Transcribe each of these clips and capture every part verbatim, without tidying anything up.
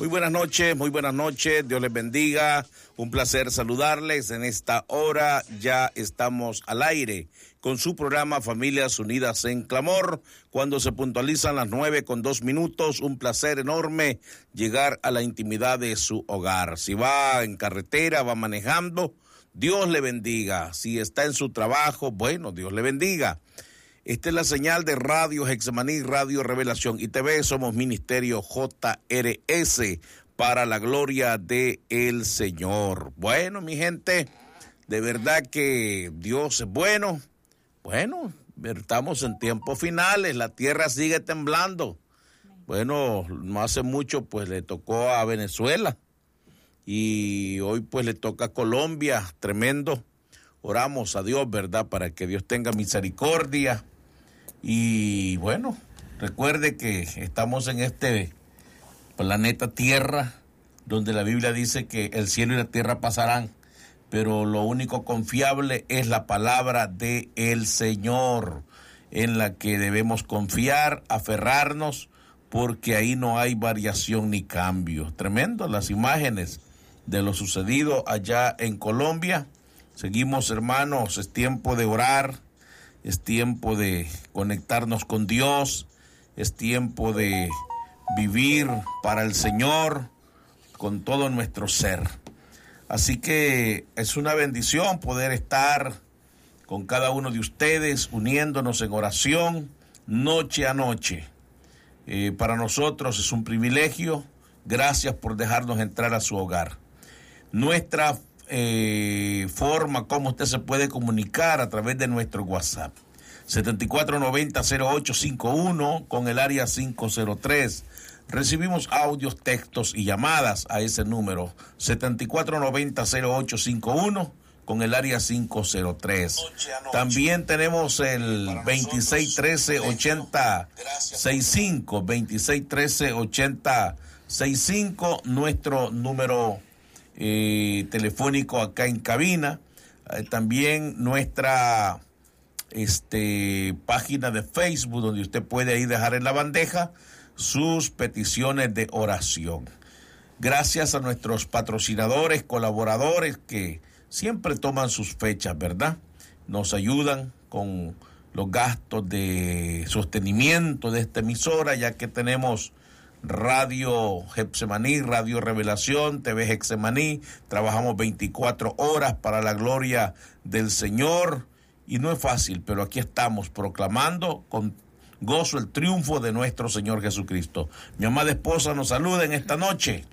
Muy buenas noches, muy buenas noches, Dios les bendiga, un placer saludarles en esta hora, ya estamos al aire con su programa Familias Unidas en Clamor, cuando se puntualizan las nueve con dos minutos, un placer enorme llegar a la intimidad de su hogar. Si va en carretera, va manejando, Dios le bendiga, si está en su trabajo, bueno, Dios le bendiga. Esta es la señal de Radio Getsemaní, Radio Revelación y T V. Somos Ministerio J R S para la gloria de el Señor. Bueno, mi gente, de verdad que Dios es bueno. Bueno, estamos en tiempos finales, la tierra sigue temblando. Bueno, no hace mucho pues le tocó a Venezuela y hoy pues le toca a Colombia, tremendo. Oramos a Dios, ¿verdad? Para que Dios tenga misericordia. Y bueno, recuerde que estamos en este planeta Tierra, donde la Biblia dice que el cielo y la tierra pasarán, pero lo único confiable es la palabra de el Señor, en la que debemos confiar, aferrarnos, porque ahí no hay variación ni cambio. Tremendo las imágenes de lo sucedido allá en Colombia. Seguimos, hermanos, es tiempo de orar. Es tiempo de conectarnos con Dios, es tiempo de vivir para el Señor con todo nuestro ser. Así que es una bendición poder estar con cada uno de ustedes, uniéndonos en oración noche a noche. Eh, para nosotros es un privilegio. Gracias por dejarnos entrar a su hogar. Nuestra Eh, forma como usted se puede comunicar a través de nuestro WhatsApp setenta y cuatro noventa cero ocho cincuenta y uno con el área cinco cero tres. Recibimos audios, textos y llamadas a ese número setenta y cuatro noventa cero ocho cincuenta y uno con el área cinco cero tres. También tenemos el veintiséis trece ochenta sesenta y cinco veintiséis trece ochenta sesenta y cinco, nuestro número Eh, telefónico acá en cabina. Eh, también nuestra este, página de Facebook, donde usted puede ahí dejar en la bandeja sus peticiones de oración. Gracias a nuestros patrocinadores, colaboradores que siempre toman sus fechas, ¿verdad? Nos ayudan con los gastos de sostenimiento de esta emisora, ya que tenemos Radio Getsemaní, Radio Revelación, T V Getsemaní. Trabajamos veinticuatro horas para la gloria del Señor y no es fácil, pero aquí estamos proclamando con gozo el triunfo de nuestro Señor Jesucristo. Mi amada esposa nos saluda en esta noche.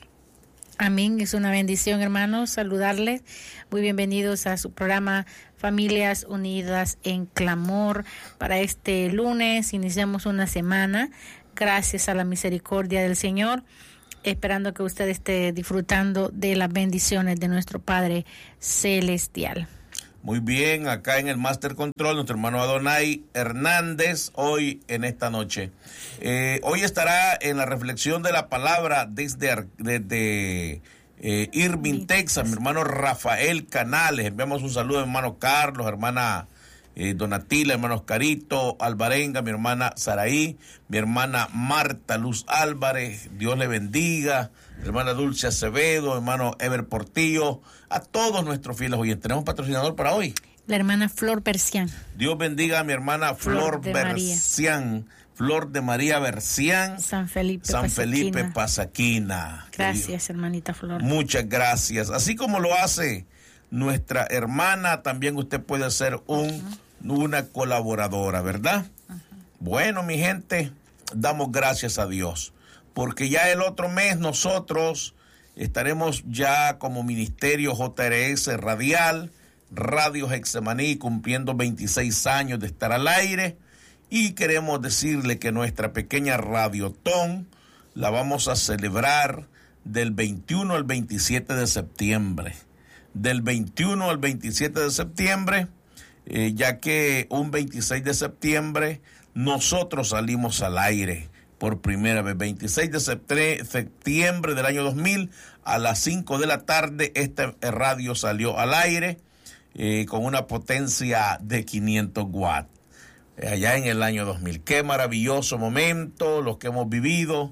Amén, es una bendición, hermanos, saludarles. Muy bienvenidos a su programa Familias Unidas en Clamor. Para este lunes iniciamos una semana, gracias a la misericordia del Señor, esperando que usted esté disfrutando de las bendiciones de nuestro Padre Celestial. Muy bien, acá en el Master Control, nuestro hermano Adonai Hernández, hoy en esta noche. Eh, hoy estará en la reflexión de la palabra desde, desde eh, Irving, Texas, mi hermano Rafael Canales. Enviamos un saludo a mi hermano Carlos, hermana Eh, Donatila, hermanos Carito, Alvarenga, mi hermana Saraí, mi hermana Marta Luz Álvarez, Dios le bendiga, mi hermana Dulce Acevedo, hermano Ever Portillo, a todos nuestros fieles oyentes. ¿Tenemos patrocinador para hoy? La hermana Flor Bercián. Dios bendiga a mi hermana Flor, Flor Bercián, Flor de María Bercián, San Felipe San Pasaquina. Felipe Pasaquina. Gracias, hermanita Flor. Muchas gracias. Así como lo hace nuestra hermana, también usted puede ser un... Uh-huh. una colaboradora, ¿verdad? Uh-huh. Bueno, mi gente, damos gracias a Dios, porque ya el otro mes nosotros estaremos ya como Ministerio J R S Radial, Radio Getsemaní, cumpliendo veintiséis años de estar al aire, y queremos decirle que nuestra pequeña Radiotón la vamos a celebrar del veintiuno al veintisiete de septiembre. Del veintiuno al veintisiete de septiembre, Eh, ya que un veintiséis de septiembre nosotros salimos al aire por primera vez. veintiséis de septiembre del año dos mil a las cinco de la tarde esta radio salió al aire eh, con una potencia de quinientos watts eh, allá en el año dos mil. Qué maravilloso momento los que hemos vivido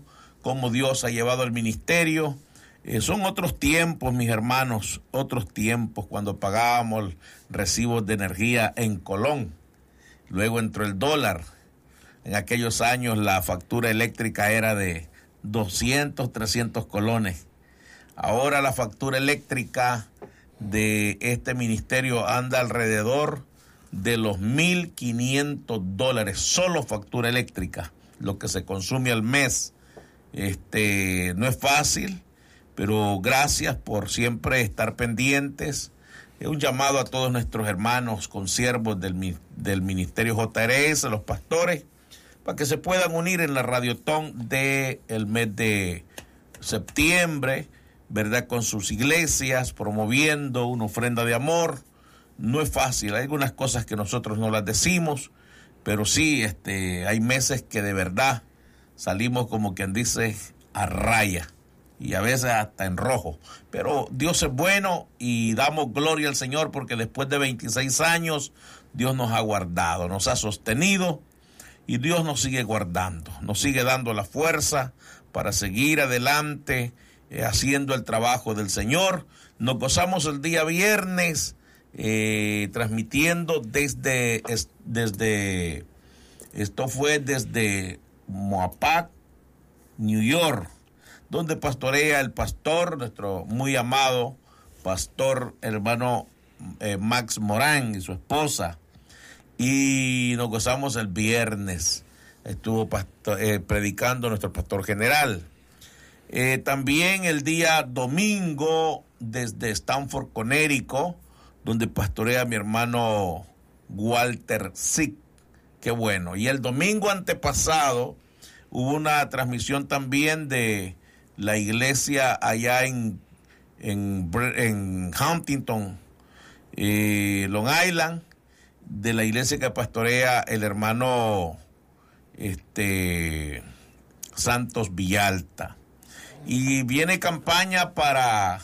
cómo Dios ha llevado el ministerio. Eh, son otros tiempos, mis hermanos, otros tiempos cuando pagábamos recibos de energía en colón. Luego entró el dólar. En aquellos años la factura eléctrica era de doscientos, trescientos colones. Ahora la factura eléctrica de este ministerio anda alrededor de los mil quinientos dólares, solo factura eléctrica, lo que se consume al mes. Este, no es fácil, pero gracias por siempre estar pendientes. Es un llamado a todos nuestros hermanos consiervos del, del Ministerio J R S, los pastores, para que se puedan unir en la radiotón del mes de septiembre, ¿verdad? Con sus iglesias, promoviendo una ofrenda de amor. No es fácil, hay algunas cosas que nosotros no las decimos, pero sí, este, hay meses que de verdad salimos como quien dice a raya y a veces hasta en rojo. Pero Dios es bueno y damos gloria al Señor porque después de veintiséis años Dios nos ha guardado, nos ha sostenido y Dios nos sigue guardando, nos sigue dando la fuerza para seguir adelante eh, haciendo el trabajo del Señor. Nos gozamos el día viernes eh, transmitiendo desde, es, desde, esto fue desde Moapac, New York, donde pastorea el pastor, nuestro muy amado pastor hermano eh, Max Morán y su esposa. Y nos gozamos el viernes, estuvo pastor, eh, predicando nuestro pastor general. Eh, también el día domingo desde Stamford, Connecticut, donde pastorea mi hermano Walter Sick. Qué bueno. Y el domingo antepasado hubo una transmisión también de la iglesia allá en, en, en Huntington, eh, Long Island, de la iglesia que pastorea el hermano este, Santos Villalta. Y viene campaña para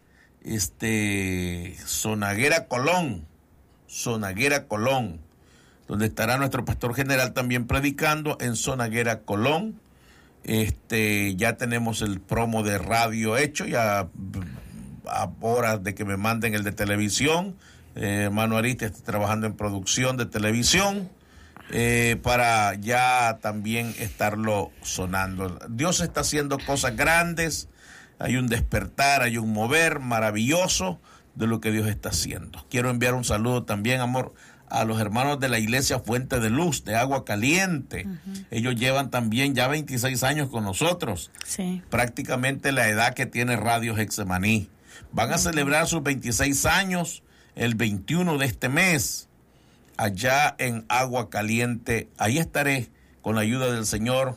este Sonaguera Colón, Sonaguera Colón, donde estará nuestro pastor general también predicando en Sonaguera Colón. Este, ya tenemos el promo de radio hecho, ya a horas de que me manden el de televisión. Eh, hermano Ariste está trabajando en producción de televisión eh, para ya también estarlo sonando. Dios está haciendo cosas grandes, hay un despertar, hay un mover maravilloso de lo que Dios está haciendo. Quiero enviar un saludo también, amor, a los hermanos de la iglesia Fuente de Luz, de Agua Caliente. Uh-huh. Ellos llevan también ya veintiséis años con nosotros. Sí. Prácticamente la edad que tiene Radio Hexemaní. Van a uh-huh. celebrar sus veintiséis años el veintiuno de este mes, allá en Agua Caliente. Ahí estaré con la ayuda del Señor,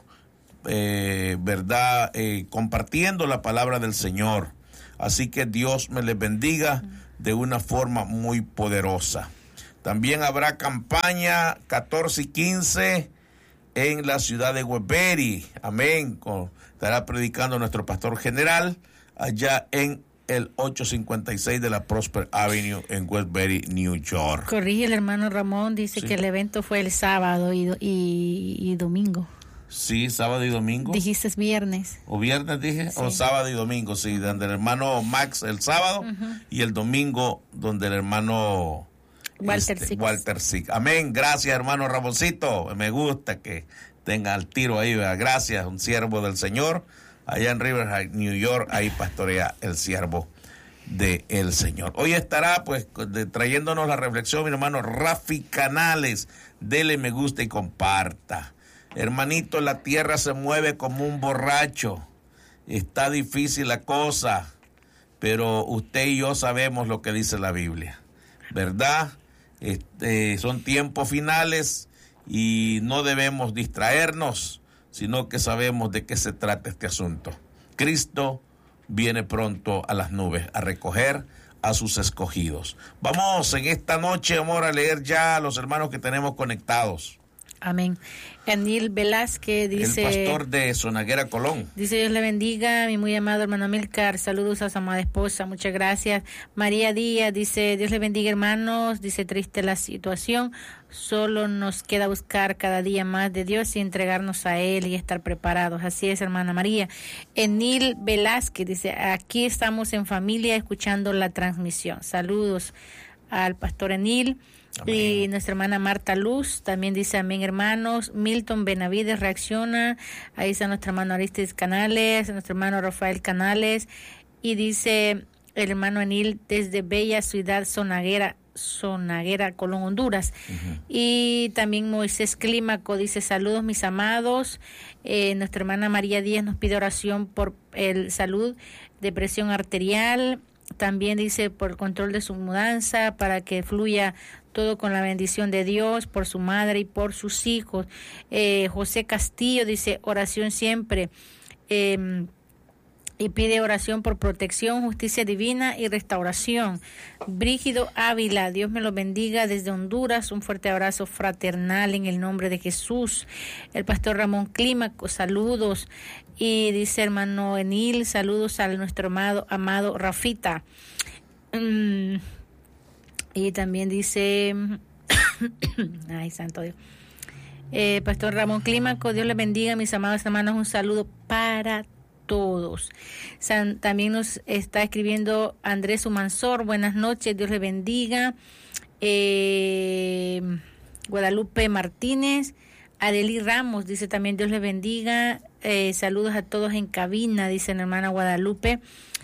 eh, ¿verdad? Eh, compartiendo la palabra del Señor. Así que Dios me les bendiga uh-huh. de una forma muy poderosa. También habrá campaña catorce y quince en la ciudad de Westbury. Amén. Con, estará predicando nuestro pastor general allá en el ochocientos cincuenta y seis de la Prosper Avenue en Westbury, New York. Corrige el hermano Ramón, dice sí. que el evento fue el sábado y, y, y domingo. Sí, sábado y domingo. Dijiste viernes. O viernes dije, sí. o sábado y domingo, sí, donde el hermano Max el sábado uh-huh. y el domingo donde el hermano Walter este, Sick. Walter Sick. Amén, gracias hermano Ramoncito, me gusta que tenga el tiro ahí, ¿verdad? Gracias, un siervo del Señor. Allá en Riverside, New York, ahí pastorea el siervo del Señor. Hoy estará pues de, trayéndonos la reflexión mi hermano Rafi Canales. Dele me gusta y comparta. Hermanito, la tierra se mueve como un borracho. Está difícil la cosa, pero usted y yo sabemos lo que dice la Biblia, ¿verdad? Este, son tiempos finales y no debemos distraernos, sino que sabemos de qué se trata este asunto. Cristo viene pronto a las nubes a recoger a sus escogidos. Vamos en esta noche, amor, a leer ya a los hermanos que tenemos conectados. Amén. Anil Velázquez dice... El pastor de Sonaguera, Colón. Dice, Dios le bendiga, mi muy amado hermano Amílcar. Saludos a su amada esposa, muchas gracias. María Díaz dice, Dios le bendiga, hermanos. Dice, triste la situación. Solo nos queda buscar cada día más de Dios y entregarnos a Él y estar preparados. Así es, hermana María. Enil Velázquez dice, aquí estamos en familia escuchando la transmisión. Saludos al pastor Enil. Amén. Y nuestra hermana Marta Luz también dice amén, hermanos. Milton Benavides reacciona. Ahí está nuestro hermano Aristides Canales, nuestro hermano Rafael Canales. Y dice el hermano Enil desde Bella Ciudad Sonaguera, Sonaguera, Colón, Honduras. Uh-huh. Y también Moisés Clímaco dice saludos mis amados. Eh, nuestra hermana María Díaz nos pide oración por el salud de presión arterial. También dice por el control de su mudanza, para que fluya todo con la bendición de Dios, por su madre y por sus hijos. Eh, José Castillo dice oración siempre. Eh, y pide oración por protección, justicia divina y restauración. Brígido Ávila, Dios me lo bendiga desde Honduras, un fuerte abrazo fraternal en el nombre de Jesús. El pastor Ramón Clímaco, saludos. Y dice hermano Enil, saludos a nuestro amado, amado Rafita. Mm, y también dice, ay santo Dios. Eh, pastor Ramón Clímaco, Dios le bendiga, mis amados hermanos, un saludo para todos. todos. San, también nos está escribiendo Andrés Humansor, buenas noches, Dios le bendiga. Eh, Guadalupe Martínez, Arely Ramos dice también Dios le bendiga. Eh, saludos a todos en cabina, dice la hermana Guadalupe.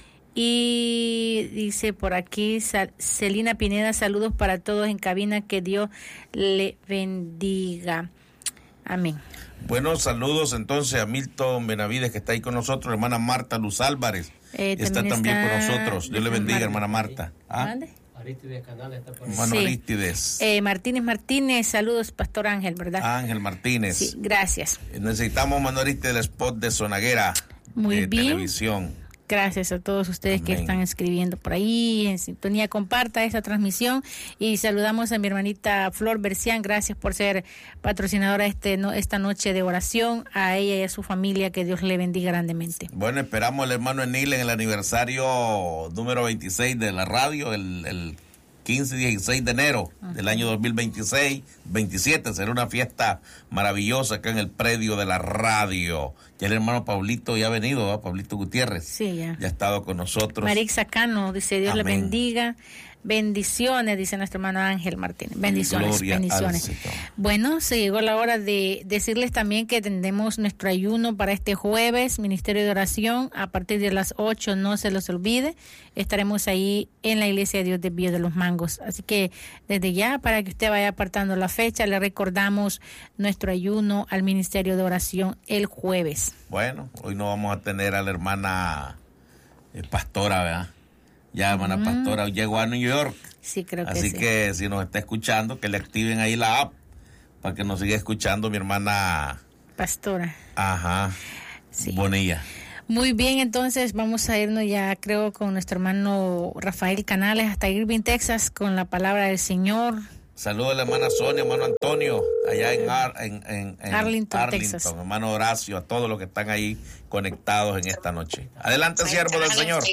Y dice por aquí Celina Pineda, saludos para todos en cabina, que Dios le bendiga. Amén. Buenos saludos entonces a Milton Benavides, que está ahí con nosotros, hermana Marta Luz Álvarez, eh, está también, también está con nosotros. Dios le bendiga, Mar- hermana Marta. ¿Ah? Aristides Canales está por ahí. Hermano sí. Aristides. Eh, Martínez Martínez, saludos, pastor Ángel, ¿verdad? Ángel Martínez. Sí, gracias. Necesitamos, hermano Aristides, el spot de Sonaguera. Muy de bien. Televisión. Gracias a todos ustedes Amén. Que están escribiendo por ahí en sintonía. Comparta esta transmisión y saludamos a mi hermanita Flor Bercián. Gracias por ser patrocinadora este no, esta noche de oración. A ella y a su familia, que Dios le bendiga grandemente. Bueno, esperamos al hermano Enil en el aniversario número veintiséis de la radio, el, el quince y dieciséis de enero uh-huh. del año dos mil veintiséis, veintisiete. Será una fiesta maravillosa acá en el predio de la radio. Ya el hermano Pablito ya ha venido, ¿eh? Pablito Gutiérrez. Sí, ya. Ya ha estado con nosotros. Marixa Cano dice Dios Amén. Le bendiga. Bendiciones, dice nuestro hermano Ángel Martínez. Bendiciones, Gloria bendiciones. Bueno, se llegó la hora de decirles también que tendremos nuestro ayuno para este jueves, Ministerio de Oración, a partir de las ocho, no se los olvide. Estaremos ahí en la Iglesia de Dios de Vío de los Mangos. Así que desde ya, para que usted vaya apartando la fecha, le recordamos nuestro ayuno al Ministerio de Oración el jueves. Bueno, hoy no vamos a tener a la hermana eh, pastora, ¿verdad? Ya, hermana mm. pastora, llegó a New York. Sí, creo que Así sí. que si nos está escuchando, que le activen ahí la app para que nos siga escuchando mi hermana pastora. Ajá. Sí. Bonilla. Muy bien, entonces vamos a irnos ya, creo, con nuestro hermano Rafael Canales hasta Irving, Texas, con la palabra del Señor. Saludos a la hermana Sonia, hermano Antonio, allá en, Ar, en, en, en Arlington, Arlington, Texas. Hermano Horacio, a todos los que están ahí conectados en esta noche. Adelante, siervo del Señor.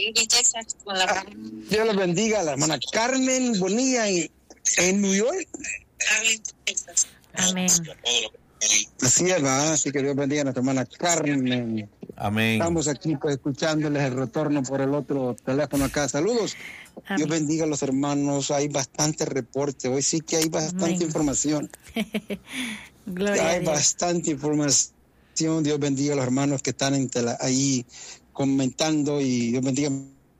Dios les bendiga a la hermana Carmen Bonilla en, en New York. Amén. Así es, ¿verdad? Así que Dios bendiga a nuestra hermana Carmen. Amén. Estamos aquí pues escuchándoles el retorno por el otro teléfono acá. Saludos. Amén. Dios bendiga a los hermanos. Hay bastante reporte. Hoy sí que hay bastante Amén. Información. Gloria hay a Dios. bastante información. Dios bendiga a los hermanos que están en tela, ahí comentando, y Dios bendiga a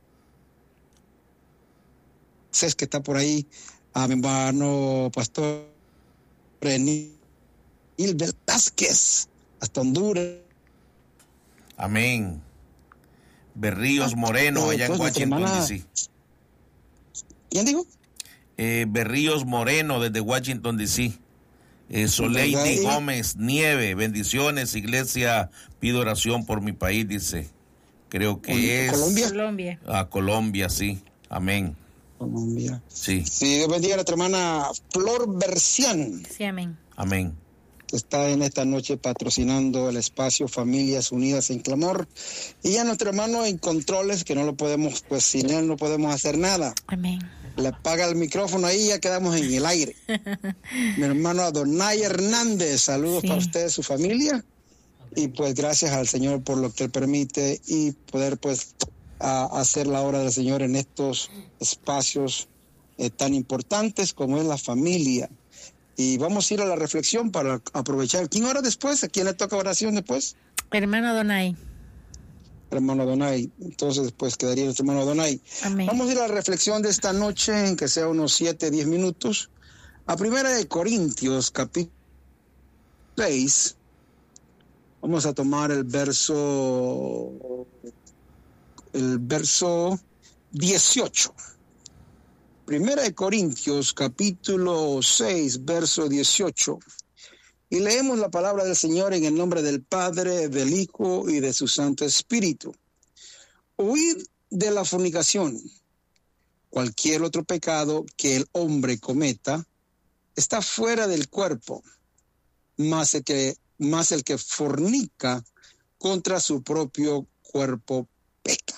Cés que está por ahí, a mi hermano pastor Enil Velázquez, hasta Honduras. Amén. Berríos Moreno, allá en Washington, D C. ¿Quién dijo? Eh, Berríos Moreno, desde Washington, D C. Eh, Soleidi Gómez Nieve, bendiciones, iglesia, pido oración por mi país, dice. Creo que es... ¿Colombia? Colombia. Ah, Colombia, sí. Amén. Colombia. Sí. Sí, Dios bendiga a nuestra hermana Flor Bercián. Sí, amén. Amén. que está en esta noche patrocinando el espacio Familias Unidas en Clamor. Y a nuestro hermano en controles, que no lo podemos, pues sin él no podemos hacer nada. Amén. Le apaga el micrófono ahí y ya quedamos en el aire. Mi hermano Adonai Hernández, saludos sí. para usted y su familia. Y pues gracias al Señor por lo que Él permite y poder pues a, hacer la obra del Señor en estos espacios eh, tan importantes como es la familia. Y vamos a ir a la reflexión para aprovechar. ¿Quién ora después? ¿A quién le toca oración después? Hermano Adonai. Hermano Adonai. Entonces después quedaría nuestro hermano Adonai. Amén. Vamos a ir a la reflexión de esta noche, en que sea unos siete, diez minutos. A Primera de Corintios, capítulo seis. Vamos a tomar el verso, el verso dieciocho. Primera de Corintios, capítulo seis, verso dieciocho. Y leemos la palabra del Señor en el nombre del Padre, del Hijo y de su Santo Espíritu. Huid de la fornicación. Cualquier otro pecado que el hombre cometa está fuera del cuerpo, más el que, más el que fornica contra su propio cuerpo peca.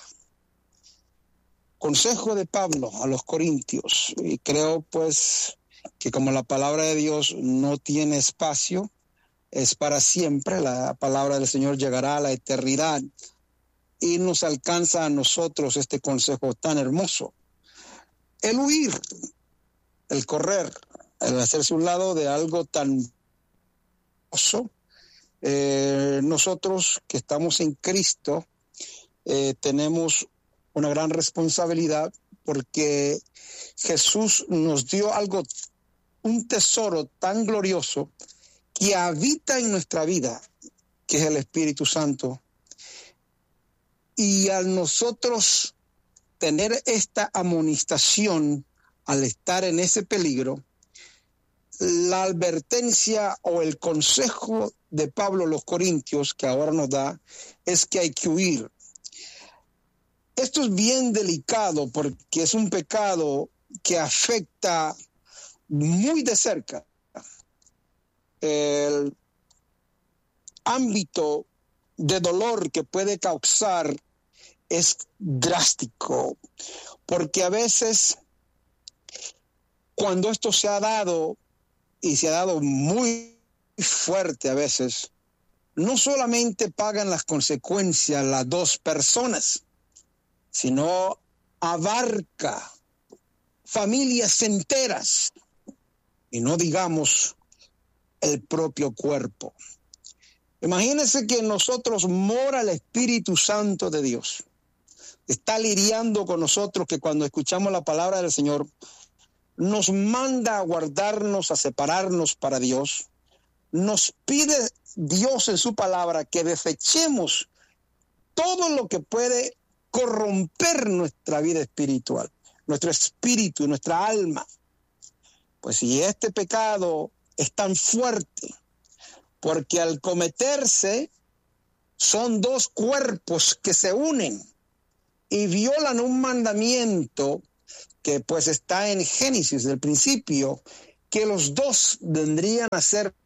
Consejo de Pablo a los Corintios. Y creo pues que como la palabra de Dios no tiene espacio, es para siempre, la palabra del Señor llegará a la eternidad y nos alcanza a nosotros este consejo tan hermoso. El huir, el correr, el hacerse un lado de algo tan hermoso. Eh, nosotros que estamos en Cristo eh, tenemos una gran responsabilidad porque Jesús nos dio algo, un tesoro tan glorioso que habita en nuestra vida, que es el Espíritu Santo. Y al nosotros tener esta amonestación, al estar en ese peligro, la advertencia o el consejo de Pablo a los Corintios que ahora nos da es que hay que huir. Esto es bien delicado porque es un pecado que afecta muy de cerca el ámbito de dolor que puede causar. Es drástico porque a veces cuando esto se ha dado y se ha dado muy fuerte a veces, no solamente pagan las consecuencias las dos personas, sino abarca familias enteras y no digamos el propio cuerpo. Imagínense que en nosotros mora el Espíritu Santo de Dios. Está lidiando con nosotros que cuando escuchamos la palabra del Señor nos manda a guardarnos, a separarnos para Dios. Nos pide Dios en su palabra que desechemos todo lo que puede corromper nuestra vida espiritual, nuestro espíritu, nuestra alma. Pues si este pecado es tan fuerte, porque al cometerse son dos cuerpos que se unen y violan un mandamiento que pues está en Génesis del principio, que los dos vendrían a ser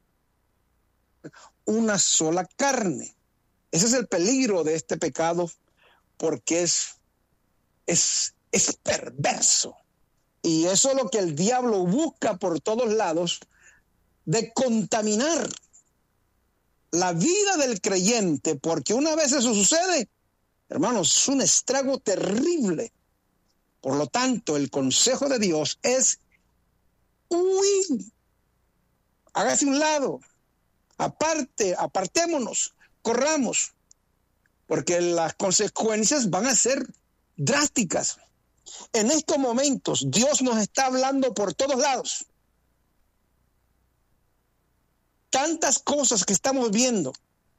una sola carne. Ese es el peligro de este pecado, porque es, es, es perverso. Y eso es lo que el diablo busca por todos lados, de contaminar la vida del creyente, porque una vez eso sucede, hermanos, es un estrago terrible. Por lo tanto, el consejo de Dios es huir, hágase un lado, aparte, apartémonos, corramos, porque las consecuencias van a ser drásticas. En estos momentos, Dios nos está hablando por todos lados. Tantas cosas que estamos viendo.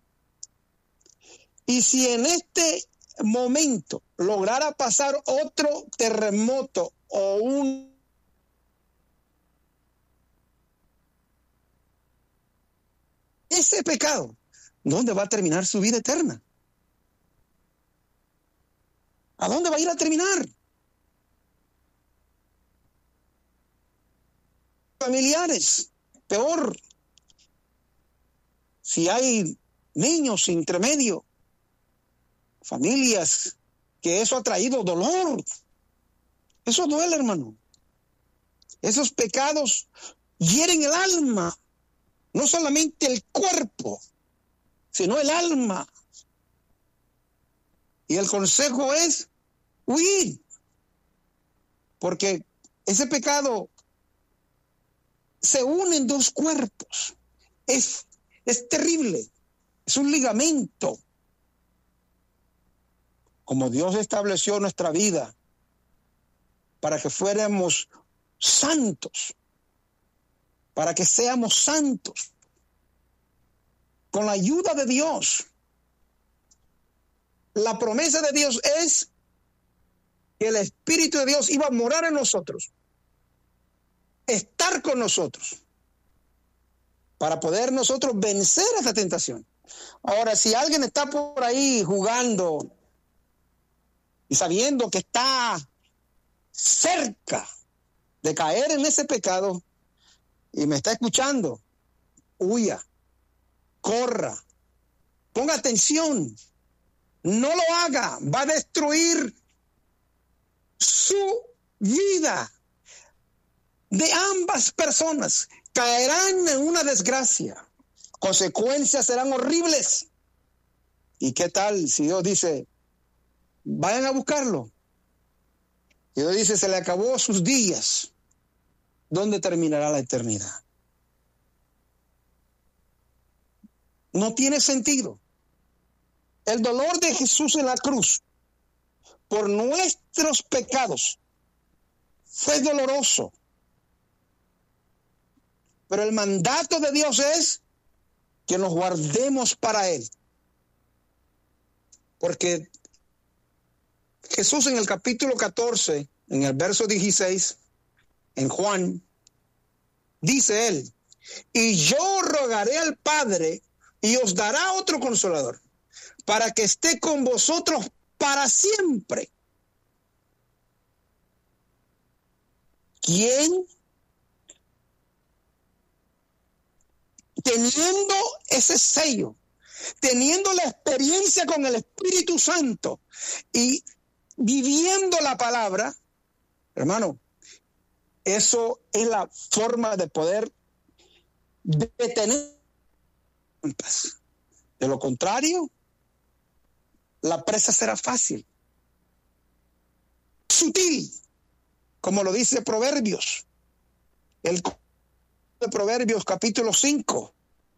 Y si en este momento lograra pasar otro terremoto o un ese pecado, ¿dónde va a terminar su vida eterna? ¿A dónde va a ir a terminar? Familiares, peor. si hay niños entre medio, familias, que eso ha traído dolor. Eso duele, hermano. Esos pecados hieren el alma, no solamente el cuerpo, sino el alma. Y el consejo es huir, porque ese pecado se une en dos cuerpos. Es, es terrible, es un ligamento. Como Dios estableció nuestra vida para que fuéramos santos, para que seamos santos, con la ayuda de Dios. La promesa de Dios es que el Espíritu de Dios iba a morar en nosotros, estar con nosotros, para poder nosotros vencer esta tentación. Ahora, si alguien está por ahí jugando y sabiendo que está cerca de caer en ese pecado y me está escuchando, huya, corra, ponga atención, no lo haga, va a destruir su vida. De ambas personas caerán en una desgracia, consecuencias serán horribles. ¿Y qué tal si Dios dice, vayan a buscarlo? Y Dios dice, se le acabó sus días. ¿Dónde terminará la eternidad? No tiene sentido. El dolor de Jesús en la cruz por nuestros pecados fue doloroso. Pero el mandato de Dios es que nos guardemos para Él. Porque Jesús en el capítulo catorce, en el verso dieciséis, en Juan, dice Él, y yo rogaré al Padre y os dará otro consolador, para que esté con vosotros para siempre. ¿Quién? Teniendo ese sello, teniendo la experiencia con el Espíritu Santo y viviendo la palabra, hermano, eso es la forma de poder detener. De lo contrario, la presa será fácil, sutil, como lo dice Proverbios, el de Proverbios capítulo cinco,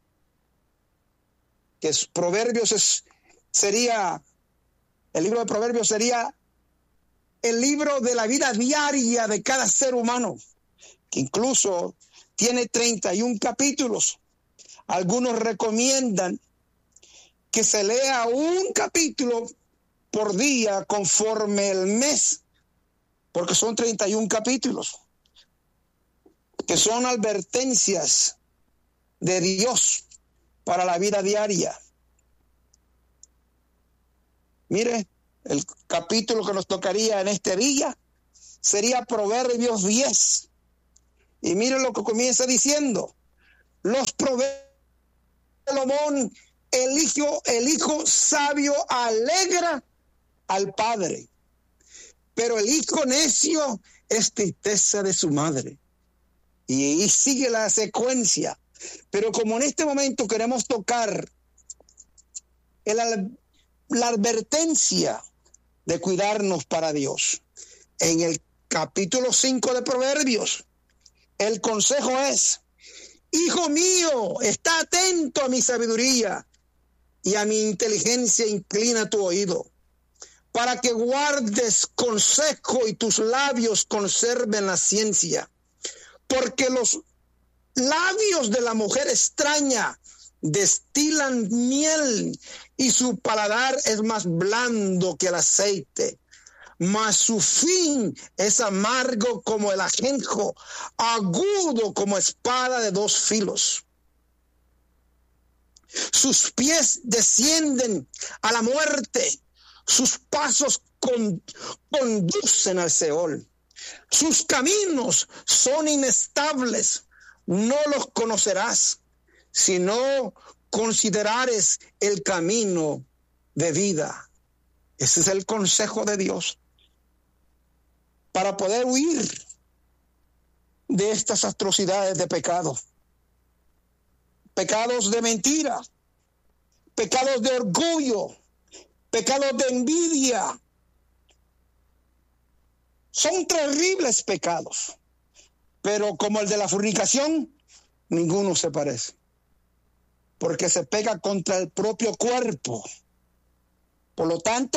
que es Proverbios es, sería, el libro de Proverbios sería el libro de la vida diaria de cada ser humano, que incluso tiene treinta y un capítulos. Algunos recomiendan que se lea un capítulo por día conforme el mes, porque son treinta y un capítulos, que son advertencias de Dios para la vida diaria. Mire, el capítulo que nos tocaría en este día sería Proverbios diez. Y mire lo que comienza diciendo: los proverbios de Salomón, el hijo, el hijo sabio alegra al padre, pero el hijo necio es tristeza de su madre. Y, y sigue la secuencia. Pero como en este momento queremos tocar el, la advertencia de cuidarnos para Dios, en el capítulo cinco de Proverbios, el consejo es: hijo mío, está atento a mi sabiduría y a mi inteligencia inclina tu oído, para que guardes consejo y tus labios conserven la ciencia. Porque los labios de la mujer extraña destilan miel y su paladar es más blando que el aceite. Mas su fin es amargo como el ajenjo, agudo como espada de dos filos. Sus pies descienden a la muerte, sus pasos con, conducen al Seol. Sus caminos son inestables, no los conocerás, sino considerares el camino de vida. Ese es el consejo de Dios para poder huir de estas atrocidades de pecado. Pecados de mentira, pecados de orgullo, pecados de envidia. Son terribles pecados, pero como el de la fornicación, ninguno se parece, porque se pega contra el propio cuerpo. Por lo tanto,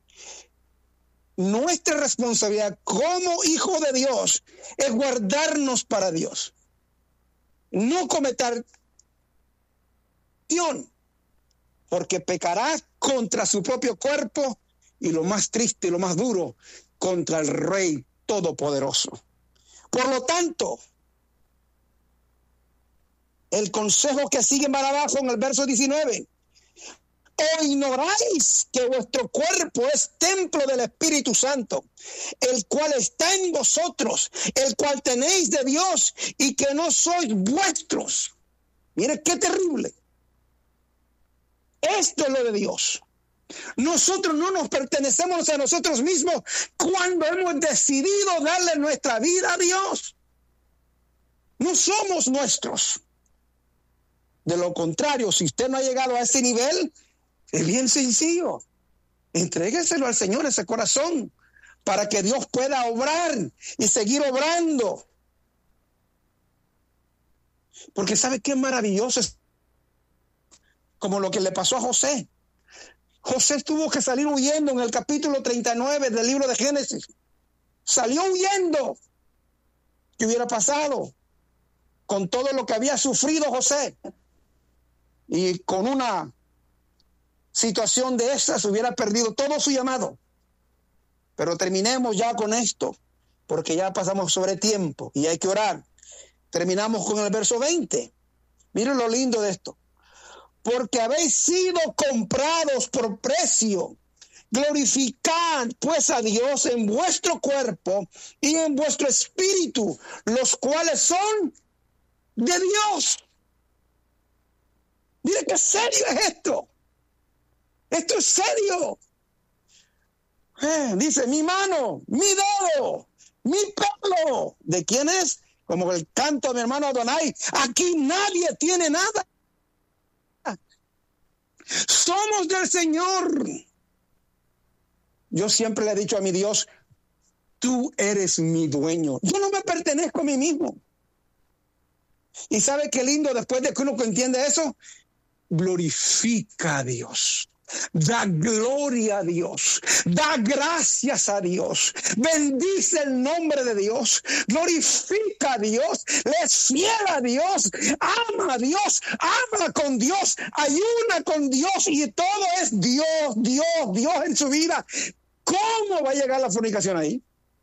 nuestra responsabilidad como hijo de Dios es guardarnos para Dios, no cometer acción, porque pecará contra su propio cuerpo y lo más triste y lo más duro, contra el Rey Todopoderoso. Por lo tanto, el consejo que sigue más abajo en el verso diecinueve: ¿o ignoráis que vuestro cuerpo es templo del Espíritu Santo, el cual está en vosotros, el cual tenéis de Dios, y que no sois vuestros? Mire qué terrible. Esto es lo de Dios. Nosotros no nos pertenecemos a nosotros mismos cuando hemos decidido darle nuestra vida a Dios. No somos nuestros. De lo contrario, si usted no ha llegado a ese nivel, es bien sencillo. Entrégueselo al Señor, ese corazón, para que Dios pueda obrar y seguir obrando. Porque ¿sabe qué maravilloso es? Como lo que le pasó a José. José tuvo que salir huyendo en el capítulo treinta y nueve del libro de Génesis. Salió huyendo. ¿Qué hubiera pasado con todo lo que había sufrido José? Y con una situación de esas hubiera perdido todo su llamado. Pero terminemos ya con esto, porque ya pasamos sobre tiempo y hay que orar. Terminamos con el verso veinte. Miren lo lindo de esto. Porque habéis sido comprados por precio. Glorificad pues a Dios en vuestro cuerpo y en vuestro espíritu, los cuales son de Dios. Mire qué serio es esto. Esto es serio. Eh, dice, mi mano, mi dedo, mi pelo. ¿De quién es? Como el canto de mi hermano Adonai. Aquí nadie tiene nada. Somos del Señor. Yo siempre le he dicho a mi Dios, tú eres mi dueño. Yo no me pertenezco a mí mismo. ¿Y sabe qué lindo después de que uno entiende eso? Glorifica a Dios. Da gloria a Dios, da gracias a Dios, bendice el nombre de Dios, glorifica a Dios, le es fiel a Dios, ama a Dios, habla con Dios, ayuna con Dios y todo es Dios, Dios, Dios en su vida. ¿Cómo va a llegar la fornicación ahí?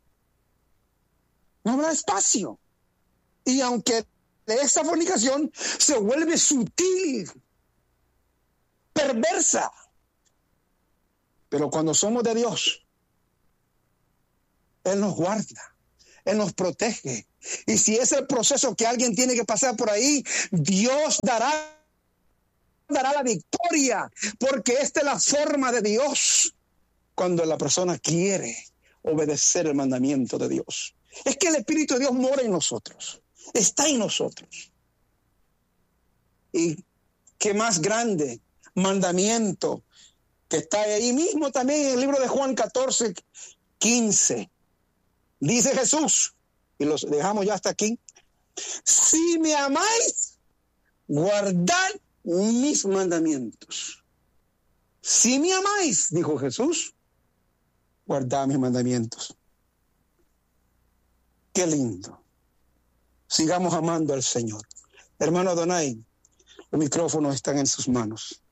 No habrá espacio. Y aunque esa fornicación se vuelve sutil, perversa, pero cuando somos de Dios, Él nos guarda, Él nos protege. Y si es el proceso que alguien tiene que pasar por ahí, Dios dará, dará la victoria, porque esta es la forma de Dios cuando la persona quiere obedecer el mandamiento de Dios. Es que el Espíritu de Dios mora en nosotros, está en nosotros. Y qué más grande mandamiento que está ahí mismo también en el libro de Juan catorce, quince. Dice Jesús, y los dejamos ya hasta aquí: si me amáis, guardad mis mandamientos. Si me amáis, dijo Jesús, guardad mis mandamientos. Qué lindo. Sigamos amando al Señor. Hermano Adonai, los micrófonos están en sus manos.